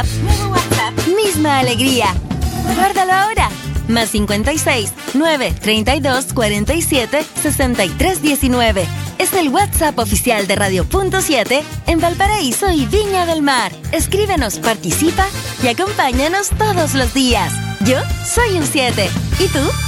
Nuevo WhatsApp. Misma alegría. Guárdalo ahora. Más 56 9 32 47 63 19. Es el WhatsApp oficial de Radio.7 en Valparaíso y Viña del Mar. Escríbenos, participa y acompáñanos todos los días. Yo soy un 7. ¿Y tú?